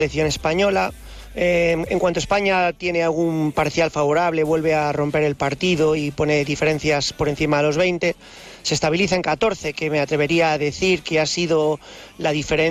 selección española. En cuanto España tiene algún parcial favorable, vuelve a romper el partido y pone diferencias por encima de los 20, se estabiliza en 14, que me atrevería a decir que ha sido la diferencia